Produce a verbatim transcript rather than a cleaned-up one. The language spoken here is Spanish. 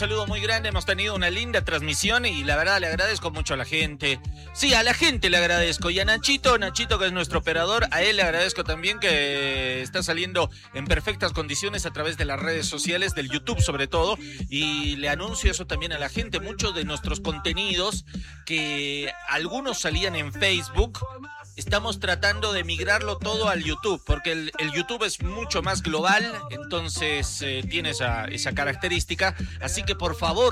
Saludo muy grande, hemos tenido una linda transmisión y la verdad le agradezco mucho a la gente. Sí, a la gente le agradezco y a Nachito, Nachito que es nuestro operador, a él le agradezco también que está saliendo en perfectas condiciones a través de las redes sociales, del YouTube sobre todo, y le anuncio eso también a la gente. Muchos de nuestros contenidos, que algunos salían en Facebook, estamos tratando de migrarlo todo al YouTube, porque el, el YouTube es mucho más global, entonces eh, tiene esa, esa característica, así que por favor,